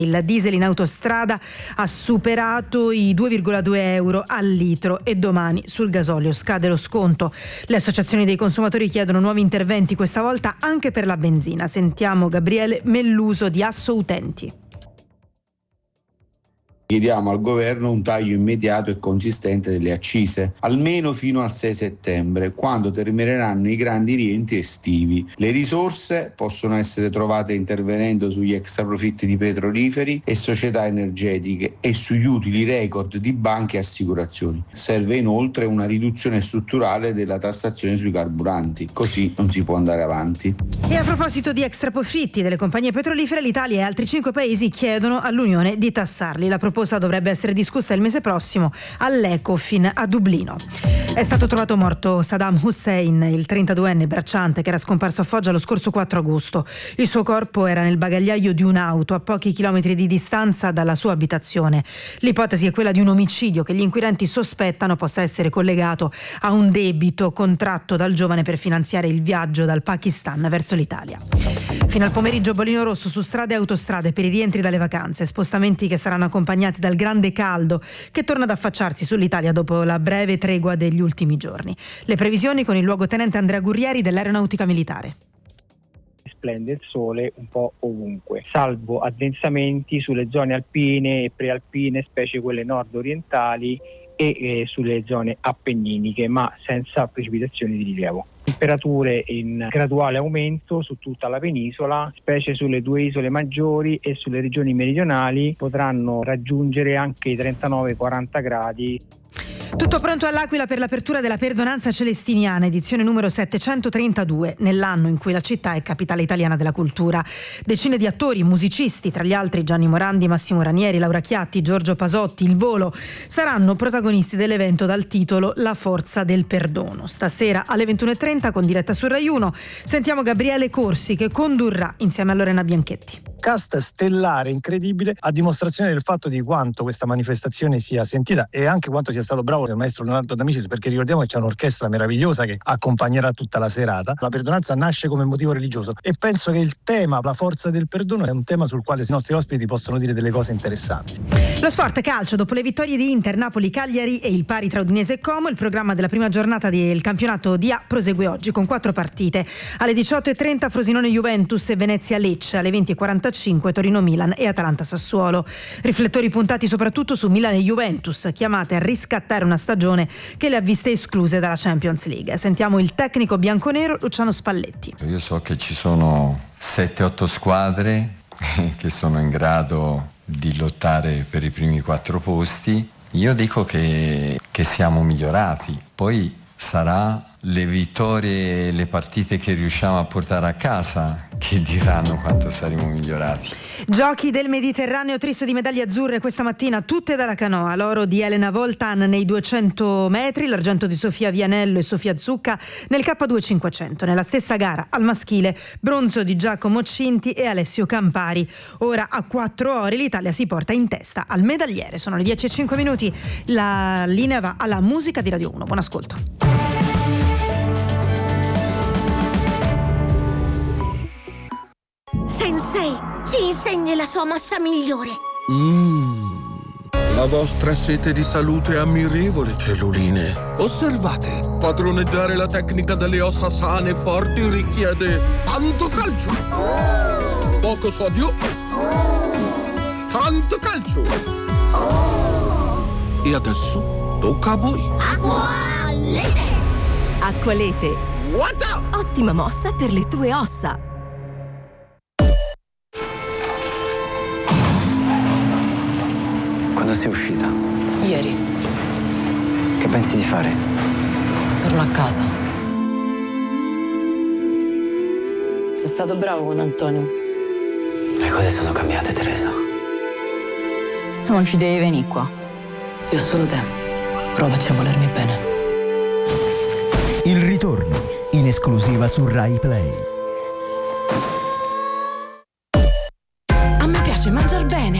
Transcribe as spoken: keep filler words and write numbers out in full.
Il diesel in autostrada ha superato i due virgola due euro al litro e domani sul gasolio scade lo sconto. Le associazioni dei consumatori chiedono nuovi interventi, questa volta anche per la benzina. Sentiamo Gabriele Melluso di Asso Utenti. Chiediamo al governo un taglio immediato e consistente delle accise, almeno fino al sei settembre, quando termineranno i grandi rientri estivi. Le risorse possono essere trovate intervenendo sugli extraprofitti di petroliferi e società energetiche e sugli utili record di banche e assicurazioni. Serve inoltre una riduzione strutturale della tassazione sui carburanti, così non si può andare avanti. E a proposito di extraprofitti delle compagnie petrolifere, l'Italia e altri cinque paesi chiedono all'Unione di tassarli. La proposta dovrebbe essere discussa il mese prossimo all'Ecofin a Dublino. È stato trovato morto Saddam Hussein, il trentaduenne bracciante che era scomparso a Foggia lo scorso quattro agosto. Il suo corpo era nel bagagliaio di un'auto a pochi chilometri di distanza dalla sua abitazione. L'ipotesi è quella di un omicidio che gli inquirenti sospettano possa essere collegato a un debito contratto dal giovane per finanziare il viaggio dal Pakistan verso l'Italia. Fino al pomeriggio bollino rosso su strade e autostrade per i rientri dalle vacanze, spostamenti che saranno accompagnati dal grande caldo che torna ad affacciarsi sull'Italia dopo la breve tregua degli ultimi giorni. Le previsioni con il luogotenente Andrea Gurrieri dell'Aeronautica Militare. Splende il sole un po' ovunque, salvo addensamenti sulle zone alpine e prealpine, specie quelle nord-orientali e eh, sulle zone appenniniche, ma senza precipitazioni di rilievo. Temperature in graduale aumento su tutta la penisola, specie sulle due isole maggiori e sulle regioni meridionali potranno raggiungere anche i trentanove quaranta gradi. Tutto pronto all'Aquila per l'apertura della Perdonanza Celestiniana, edizione numero settecentotrentadue, nell'anno in cui la città è capitale italiana della cultura. Decine di attori, musicisti, tra gli altri Gianni Morandi, Massimo Ranieri, Laura Chiatti, Giorgio Pasotti, Il Volo, saranno protagonisti dell'evento dal titolo La forza del perdono. Stasera alle ventuno e trenta con diretta su Rai uno sentiamo Gabriele Corsi che condurrà insieme a Lorena Bianchetti. Cast stellare incredibile, a dimostrazione del fatto di quanto questa manifestazione sia sentita e anche quanto sia stato bravo il maestro Leonardo D'Amicis, perché ricordiamo che c'è un'orchestra meravigliosa che accompagnerà tutta la serata. La perdonanza nasce come motivo religioso e penso che il tema, la forza del perdono, è un tema sul quale i nostri ospiti possono dire delle cose interessanti. Lo sport calcio, dopo le vittorie di Inter, Napoli, Cagliari e il pari tra Udinese e Como, il programma della prima giornata del campionato di A prosegue oggi con quattro partite. Alle diciotto e trenta Frosinone Juventus e Venezia Lecce, alle venti e quarantacinque Torino Milan e Atalanta Sassuolo. Riflettori puntati soprattutto su Milan e Juventus, chiamate a riscattare una stagione che le ha viste escluse dalla Champions League. Sentiamo il tecnico bianconero Luciano Spalletti. Io so che ci sono sette otto squadre che sono in grado di lottare per i primi quattro posti. Io dico che, che siamo migliorati, poi sarà le vittorie e le partite che riusciamo a portare a casa che diranno quanto saremo migliorati. Giochi del Mediterraneo, triste di medaglie azzurre questa mattina, tutte dalla canoa. L'oro di Elena Voltan nei duecento metri, l'argento di Sofia Vianello e Sofia Zucca nel K due cinquecento. Nella stessa gara al maschile, bronzo di Giacomo Cinti e Alessio Campari. Ora a quattro ori l'Italia si porta in testa al medagliere. Sono le dieci e cinque minuti, la linea va alla musica di Radio uno. Buon ascolto. Sensei, ci insegni la sua mossa migliore. Mmm, la vostra sete di salute è ammirevole, celluline. Osservate, padroneggiare la tecnica delle ossa sane e forti richiede tanto calcio, oh! Poco sodio, oh! Tanto calcio, oh! E adesso tocca a voi. Acqualete! Acqualete, What? ottima mossa per le tue ossa. Quando sei uscita? Ieri. Che pensi di fare? Torno a casa. Sei stato bravo con Antonio. Le cose sono cambiate, Teresa. Tu non ci devi venire qua. Io ho solo te. Provaci a volermi bene. Il ritorno, in esclusiva su Rai Play.